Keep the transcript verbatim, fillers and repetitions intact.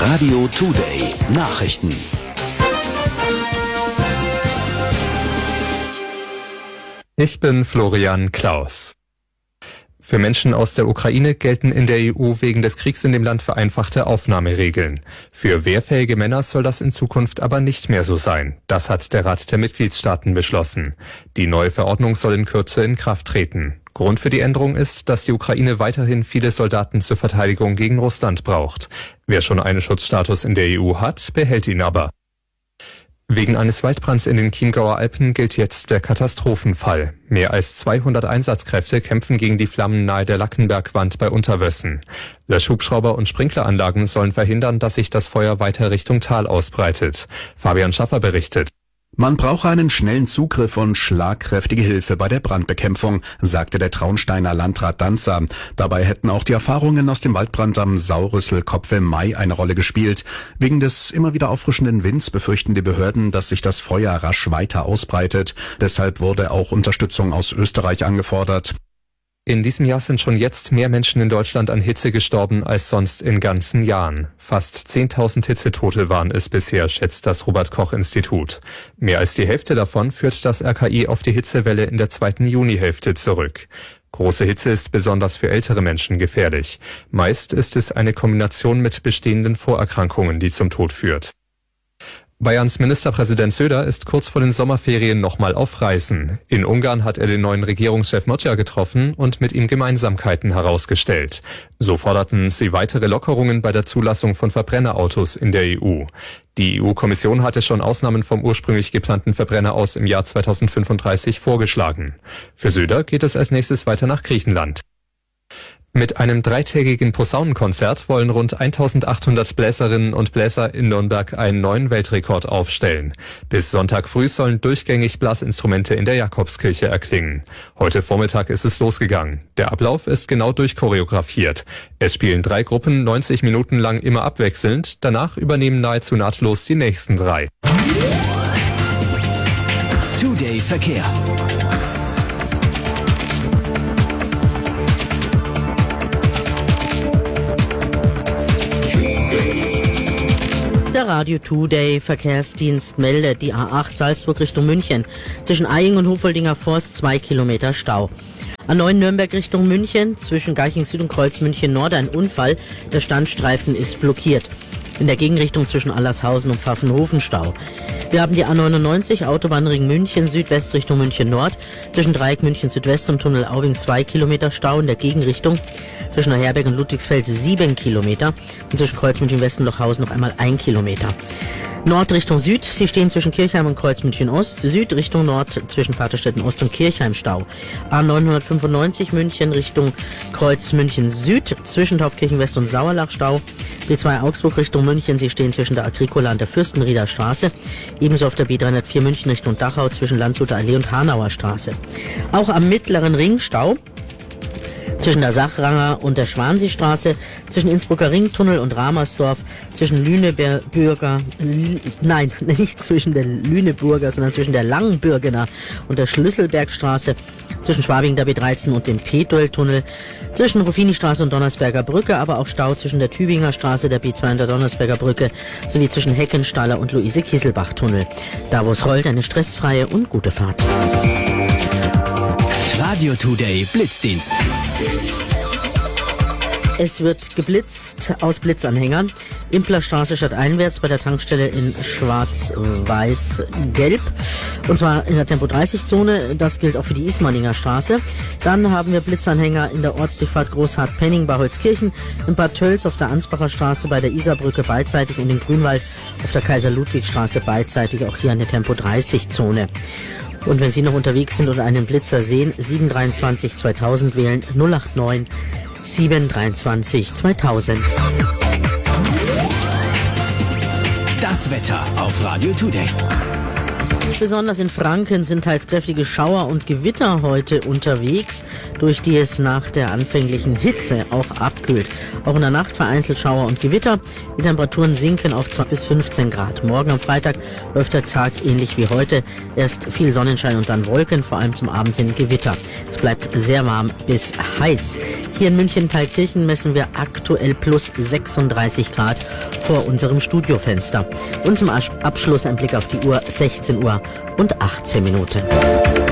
Radio Today Nachrichten. Ich bin Florian Klaus. Für Menschen aus der Ukraine gelten in der E U wegen des Kriegs in dem Land vereinfachte Aufnahmeregeln. Für wehrfähige Männer soll das in Zukunft aber nicht mehr so sein. Das hat der Rat der Mitgliedstaaten beschlossen. Die neue Verordnung soll in Kürze in Kraft treten. Grund für die Änderung ist, dass die Ukraine weiterhin viele Soldaten zur Verteidigung gegen Russland braucht. Wer schon einen Schutzstatus in der E U hat, behält ihn aber. Wegen eines Waldbrands in den Chiemgauer Alpen gilt jetzt der Katastrophenfall. Mehr als zweihundert Einsatzkräfte kämpfen gegen die Flammen nahe der Lackenbergwand bei Unterwössen. Löschhubschrauber und Sprinkleranlagen sollen verhindern, dass sich das Feuer weiter Richtung Tal ausbreitet. Fabian Schaffer berichtet. Man brauche einen schnellen Zugriff und schlagkräftige Hilfe bei der Brandbekämpfung, sagte der Traunsteiner Landrat Danzer. Dabei hätten auch die Erfahrungen aus dem Waldbrand am Saurüsselkopf im Mai eine Rolle gespielt. Wegen des immer wieder auffrischenden Winds befürchten die Behörden, dass sich das Feuer rasch weiter ausbreitet. Deshalb wurde auch Unterstützung aus Österreich angefordert. In diesem Jahr sind schon jetzt mehr Menschen in Deutschland an Hitze gestorben als sonst in ganzen Jahren. Fast zehntausend Hitzetote waren es bisher, schätzt das Robert-Koch-Institut. Mehr als die Hälfte davon führt das R K I auf die Hitzewelle in der zweiten Junihälfte zurück. Große Hitze ist besonders für ältere Menschen gefährlich. Meist ist es eine Kombination mit bestehenden Vorerkrankungen, die zum Tod führt. Bayerns Ministerpräsident Söder ist kurz vor den Sommerferien nochmal auf Reisen. In Ungarn hat er den neuen Regierungschef Moccia getroffen und mit ihm Gemeinsamkeiten herausgestellt. So forderten sie weitere Lockerungen bei der Zulassung von Verbrennerautos in der E U. Die E U-Kommission hatte schon Ausnahmen vom ursprünglich geplanten Verbrenner aus im Jahr zweitausendfünfunddreißig vorgeschlagen. Für Söder geht es als nächstes weiter nach Griechenland. Mit einem dreitägigen Posaunenkonzert wollen rund eintausendachthundert Bläserinnen und Bläser in Nürnberg einen neuen Weltrekord aufstellen. Bis Sonntag früh sollen durchgängig Blasinstrumente in der Jakobskirche erklingen. Heute Vormittag ist es losgegangen. Der Ablauf ist genau durchchoreografiert. Es spielen drei Gruppen neunzig Minuten lang immer abwechselnd. Danach übernehmen nahezu nahtlos die nächsten drei. Today Verkehr. Der Radio Today Verkehrsdienst meldet die A acht Salzburg Richtung München. Zwischen Eying und Hofoldinger Forst zwei Kilometer Stau. A neun Nürnberg Richtung München, zwischen Garching Süd und Kreuz München Nord ein Unfall. Der Standstreifen ist blockiert. In der Gegenrichtung zwischen Allershausen und Pfaffenhofen Stau. Wir haben die A neunundneunzig Autobahnring München Südwest Richtung München Nord. Zwischen Dreieck München Südwest und Tunnel Aubing zwei Kilometer Stau. In der Gegenrichtung zwischen Herberg und Ludwigsfeld sieben Kilometer. Und zwischen Kreuz München West und Lochhausen noch einmal ein Kilometer. Nord Richtung Süd, Sie stehen zwischen Kirchheim und Kreuz München Ost, Süd Richtung Nord zwischen Vaterstetten Ost und Kirchheim Stau. A neunhundertfünfundneunzig München Richtung Kreuz München Süd, zwischen Taufkirchen West und Sauerlach Stau. B zwei Augsburg Richtung München, Sie stehen zwischen der Agricola und der Fürstenrieder Straße. Ebenso auf der B dreihundertvier München Richtung Dachau zwischen Landshuter Allee und Hanauer Straße. Auch am Mittleren Ring Stau. Zwischen der Sachranger und der Schwanseestraße, zwischen Innsbrucker Ringtunnel und Ramersdorf, zwischen Lüneburger, Lü, nein, nicht zwischen der Lüneburger, sondern zwischen der Langenbürgener und der Schlüsselbergstraße, zwischen Schwabing der B dreizehn und dem Petueltunnel, zwischen Ruffini-Straße und Donnersberger Brücke, aber auch Stau zwischen der Tübinger Straße, der B zwei und der Donnersberger Brücke, sowie zwischen Heckenstaller und Luise-Kieselbach-Tunnel. Da wo es rollt, eine stressfreie und gute Fahrt. Radio Today Blitzdienst. Es wird geblitzt aus Blitzanhängern. Implerstraße stadteinwärts bei der Tankstelle in Schwarz-Weiß-Gelb. Und zwar in der Tempo dreißig Zone. Das gilt auch für die Ismaninger Straße. Dann haben wir Blitzanhänger in der Ortsdurchfahrt Großhardt-Penning bei Holzkirchen, in Bad Tölz auf der Ansbacher Straße bei der Isarbrücke beidseitig und in Grünwald auf der Kaiser-Ludwig-Straße beidseitig, auch hier in der Tempo dreißig Zone. Und wenn Sie noch unterwegs sind oder einen Blitzer sehen, sieben drei zwei zweitausend wählen, null acht neun sieben drei zwei zweitausend. Das Wetter auf Radio Today. Besonders in Franken sind teils kräftige Schauer und Gewitter heute unterwegs, durch die es nach der anfänglichen Hitze auch abkühlt. Auch in der Nacht vereinzelt Schauer und Gewitter. Die Temperaturen sinken auf zwei bis fünfzehn Grad. Morgen am Freitag läuft der Tag ähnlich wie heute. Erst viel Sonnenschein und dann Wolken, vor allem zum Abend hin Gewitter. Es bleibt sehr warm bis heiß. Hier in München-Thalkirchen messen wir aktuell plus sechsunddreißig Grad vor unserem Studiofenster. Und zum Abschluss ein Blick auf die Uhr, sechzehn Uhr und achtzehn Minuten.